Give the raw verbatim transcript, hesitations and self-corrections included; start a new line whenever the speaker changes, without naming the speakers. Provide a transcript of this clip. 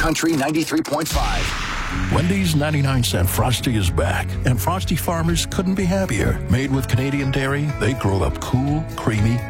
Country ninety-three point five.
Wendy's ninety-nine cent Frosty is back, and Frosty farmers couldn't be happier. Made with Canadian dairy, they grow up cool, creamy,